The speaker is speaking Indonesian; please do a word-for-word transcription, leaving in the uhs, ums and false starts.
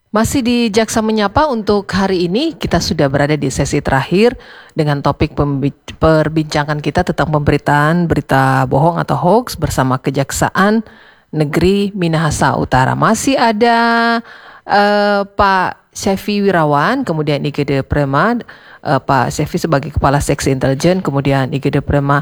Masih di Jaksa Menyapa untuk hari ini kita sudah berada di sesi terakhir dengan topik pembi- perbincangan kita tentang pemberitaan berita bohong atau hoax bersama Kejaksaan Negeri Minahasa Utara. Masih ada uh, Pak Syafi Wirawan, kemudian I G D Prema, uh, Pak Syafi sebagai Kepala Seksi Intelijen, kemudian I G D Prema